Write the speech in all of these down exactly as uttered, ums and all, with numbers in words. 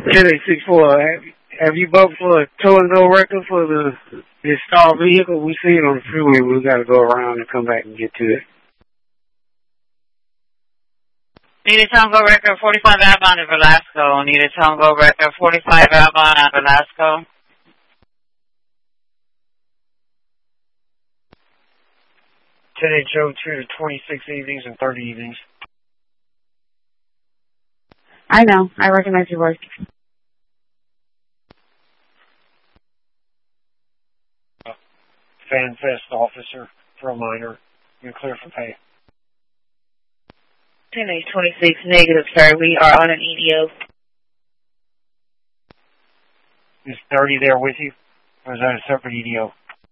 ten eight six four, have, have you booked for a tow and go record for the, the stalled vehicle? We see it on the freeway. We got to go around and come back and get to it. Need a Tongo record forty-five outbound to Velasco. Need a Tongo record forty-five outbound at Velasco. ten H O two to twenty-six evenings and thirty evenings. I know. I recognize your voice. FanFest officer for a minor. You're clear for pay. ten H twenty-six negative, sir. We are on an E D O. Is thirty there with you? Or is that a separate E D O?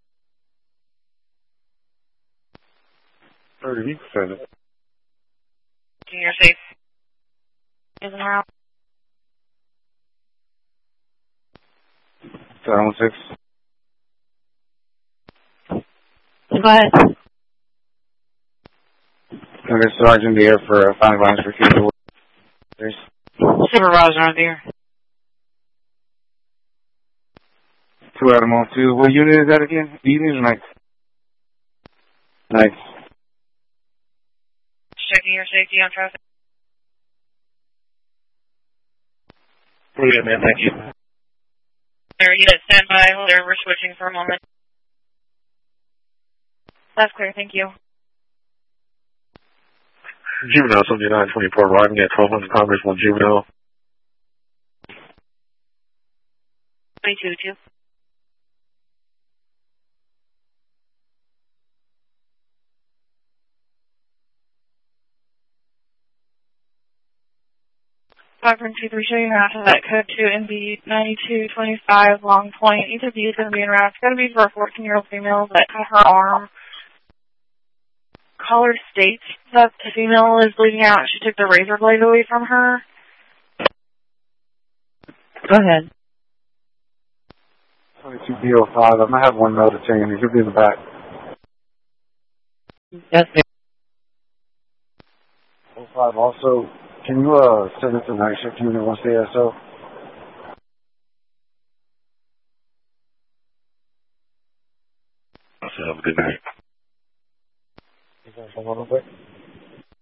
thirty, you can send it. Junior safe. Isn't out. seven one six. Go ahead. Okay, Sergeant there for uh, five lines for future orders. Supervisor on there. Two Adam on two. What unit is that again? Evenings or nights? Nights. Checking your safety on traffic. Brilliant, man. Thank you. There, you stand by. There, we're switching for a moment. That's clear. Thank you. Juvenile seventy-nine twenty-four, arriving at twelve hundred Congress, one juvenile. twenty-two two. five one two three, show you how to that code to N B ninety-two twenty-five, Long Point. Either of you is going to be in route. It's going to be for a fourteen-year-old female that cut her arm. Caller states that the female is bleeding out. She took the razor blade away from her. Go ahead. twenty-two B oh five. I might have one note to change. It could be in the back. Yes, sir. oh five also, can you uh, send it to night shift unit once they S O? Have a good night. Is that someone real quick?